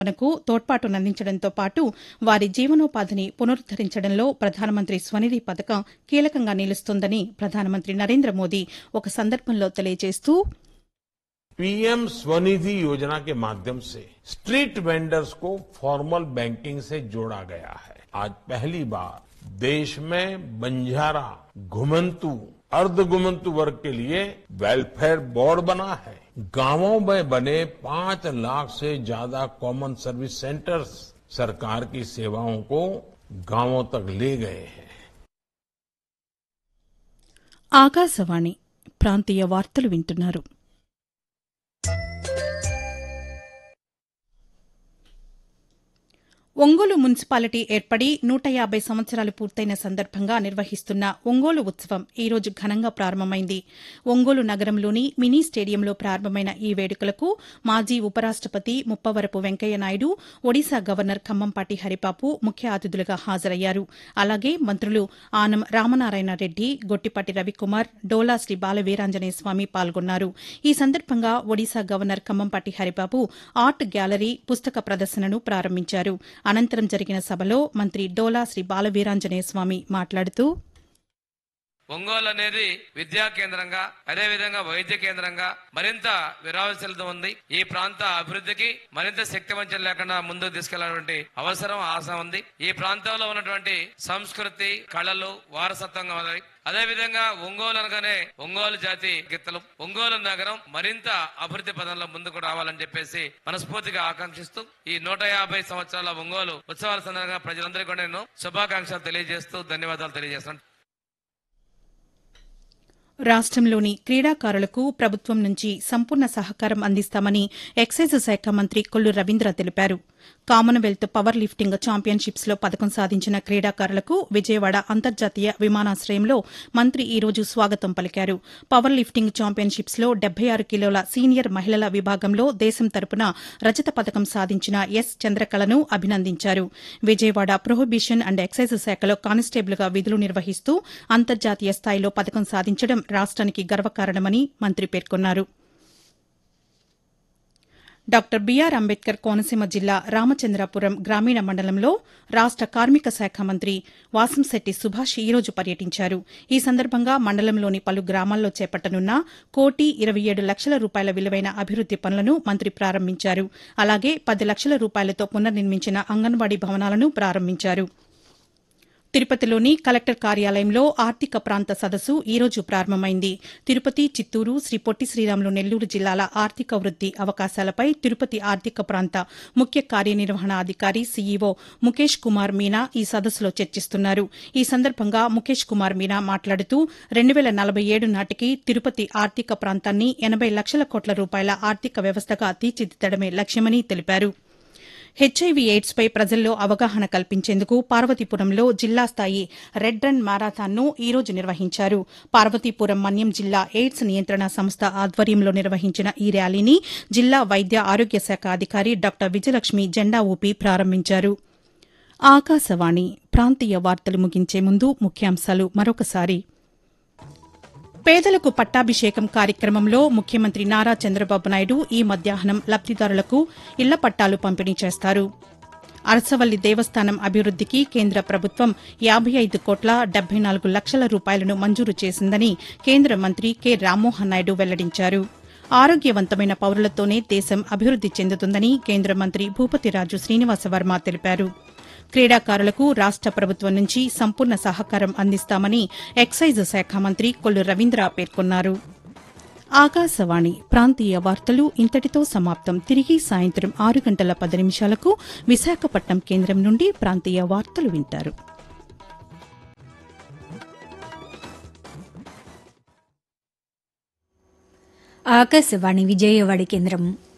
మనకు తోడ్పాటునందించడంతో పాటు వారి జీవనోపాధిని పునరుద్దరించడంలో ప్రధానమంత్రి స్వనిధి పథకం కీలకంగా నిలుస్తోందని ప్రధానమంత్రి నరేంద్ర మోదీ ఒక సందర్భంలో తెలియజేస్తూ पीएम स्वनिधि योजना के माध्यम से स्ट्रीट वेंडर्स को फॉर्मल बैंकिंग से जोड़ा गया है। आज पहली बार देश में बंजारा, घुमंतु, अर्ध घुमंतु वर्ग के लिए वेलफेयर बोर्ड बना है। गांवों में बने 5 लाख से ज्यादा कॉमन सर्विस सेंटर्स सरकार की सेवाओं को गांवों तक ले गए हैं। ఆకాశవాణి ప్రాంతీయ వార్తలు వింటున్నారు. ఒంగోలు మున్సిపాలిటీ ఏర్పడి 150 సంవత్సరాలు పూర్తయిన సందర్భంగా నిర్వహిస్తున్న ఒంగోలు ఉత్సవం ఈ రోజు ఘనంగా ప్రారంభమైంది. ఒంగోలు నగరంలోని మినీ స్టేడియంలో ప్రారంభమైన ఈ వేడుకలకు మాజీ ఉపరాష్టపతి ముప్పవరపు వెంకయ్యనాయుడు, ఒడిశా గవర్నర్ ఖమ్మంపాటి హరిబాబు ముఖ్య అతిథులుగా హాజరయ్యారు. అలాగే మంత్రులు ఆనం రామనారాయణ రెడ్డి, గొట్టిపాటి రవికుమార్, డోలా శ్రీ బాలవీరాంజనేయ స్వామి పాల్గొన్నారు. ఈ సందర్భంగా Odisha governor Khammampati Haribabu art gallery, పుస్తక ప్రదర్శనను ప్రారంభించారు. అనంతరం జరిగిన సభలో మంత్రి డోలా శ్రీ బాలవీరాంజనేయ స్వామి మాట్లాడుతూ ఒంగోలు అనేది విద్యా కేంద్రంగా, అదేవిధంగా వైద్య కేంద్రంగా మరింత విరావశలత ఉంది. ఈ ప్రాంత అభివృద్ధికి మరింత శక్తివంచన లేకుండా ముందుకు తీసుకెళ్లాలంటే అవసరం, ఆశ ఉంది. ఈ ప్రాంతంలో ఉన్నటువంటి సంస్కృతి, కళలు వారసత్వంగా ఉన్నాయి. అదేవిధంగా ఒంగోలు అనగానే ఒంగోలు జాతి గిత్తలు, ఒంగోలు నగరం మరింత అభివృద్ధి పదంలో ముందుకు రావాలని చెప్పేసి మనస్ఫూర్తిగా ఆకాంక్షిస్తూ ఈ 150 సంవత్సరాల ఒంగోలు ఉత్సవాల సందర్భంగా ప్రజలందరికీ కూడా నేను శుభాకాంక్షలు తెలియజేస్తూ ధన్యవాదాలు తెలియజేస్తున్నాను. రాష్టంలోని క్రీడాకారులకు ప్రభుత్వం నుంచి సంపూర్ణ సహకారం అందిస్తామని ఎక్సైజ్ శాఖ మంత్రి కొల్లు రవీంద్ర తెలిపారు. కామన్వెల్త్ పవర్ లిఫ్టింగ్ ఛాంపియన్షిప్స్లో పతకం సాధించిన క్రీడాకారులకు విజయవాడ అంతర్జాతీయ విమానాశ్రయంలో మంత్రి ఈ రోజు స్వాగతం పలికారు. పవర్ లిఫ్టింగ్ ఛాంపియన్షిప్స్లో 76 కిలోల సీనియర్ మహిళల విభాగంలో దేశం తరపున రజత పతకం సాధించిన ఎస్ చంద్రకళను అభినందించారు. విజయవాడ ప్రొహిబిషన్ అండ్ ఎక్సైజ్ శాఖలో కానిస్టేబుల్గా విధులు నిర్వహిస్తూ అంతర్జాతీయ స్థాయిలో పతకం సాధించడం రాష్ట్రానికి గర్వకారణమని మంత్రి పేర్కొన్నారు. డాక్టర్ బీఆర్ అంబేద్కర్ కోనసీమ జిల్లా రామచంద్రాపురం గ్రామీణ మండలంలో రాష్ట కార్మిక శాఖ మంత్రి వాసంశెట్టి సుభాష్ ఈ రోజు పర్యటించారు. ఈ సందర్భంగా మండలంలోని పలు గ్రామాల్లో చేపట్టనున్న 1,27,00,000 రూపాయల విలువైన అభివృద్ది పనులను మంత్రి ప్రారంభించారు. అలాగే 10 లక్షల రూపాయలతో పునర్నిర్మించిన అంగన్వాడీ భవనాలను ప్రారంభించారు. తిరుపతిలోని కలెక్టర్ కార్యాలయంలో ఆర్థిక ప్రాంత సదస్సు ఈ రోజు ప్రారంభమైంది. తిరుపతి, చిత్తూరు, శ్రీ పొట్టి శ్రీరాములు నెల్లూరు జిల్లాల ఆర్థిక వృద్ది అవకాశాలపై తిరుపతి ఆర్థిక ప్రాంత ముఖ్య కార్యనిర్వహణాధికారి సీఈఓ ముఖేష్ కుమార్ మీనా ఈ సదస్సులో చర్చిస్తున్నారు. ఈ సందర్భంగా ముఖేష్ కుమార్ మీనా మాట్లాడుతూ 2047 నాటికి తిరుపతి ఆర్థిక ప్రాంతాన్ని 80 లక్షల కోట్ల రూపాయల ఆర్థిక వ్యవస్థగా తీర్చిదిద్దడమే లక్ష్యమని తెలిపారు. హెచ్ఐవీ ఎయిడ్స్పై ప్రజల్లో అవగాహన కల్పించేందుకు పార్వతీపురంలో జిల్లా స్థాయి రెడ్ రన్ మారథాన్ను ఈ రోజు నిర్వహించారు. పార్వతీపురం మన్యం జిల్లా ఎయిడ్స్ నియంత్రణ సంస్థ ఆధ్వర్యంలో నిర్వహించిన ఈ ర్యాలీని జిల్లా వైద్య ఆరోగ్య శాఖ అధికారి డాక్టర్ విజయలక్ష్మి జెండా ఊపి ప్రారంభించారు. ఆకాశవాణి ప్రాంతీయ వార్తలు ముగించే ముందు ముఖ్యాంశాలు మరొకసారి. పేదలకు పట్టాభిషేకం కార్యక్రమంలో ముఖ్యమంత్రి నారా చంద్రబాబు నాయుడు ఈ మధ్యాహ్నం లబ్దిదారులకు ఇళ్ల పట్టాలు పంపిణీ చేస్తారు. అరసవల్లి దేవస్థానం అభివృద్దికి కేంద్ర ప్రభుత్వం 55,74 లక్షల రూపాయలను మంజూరు చేసిందని కేంద్ర మంత్రి కె రామ్మోహన్ నాయుడు వెల్లడించారు. ఆరోగ్యవంతమైన పౌరులతోనే దేశం అభివృద్ది చెందుతుందని కేంద్ర మంత్రి భూపతిరాజు శ్రీనివాసవర్మ తెలిపారు. క్రీడాకారులకు రాష్ట ప్రభుత్వం నుంచి సంపూర్ణ సహకారం అందిస్తామని ఎక్సైజ్ శాఖ మంత్రి కొల్లు రవీంద్ర పేర్కొన్నారు. ఆకాశవాణి ప్రాంతీయ వార్తలు ఇంతటితో సమాప్తం. తిరిగి సాయంత్రం 6:10 విశాఖపట్నం కేంద్రం నుండి ప్రాంతీయ వార్తలు వింటారు. ఆకాశవాణి విజయవాడ కేంద్రం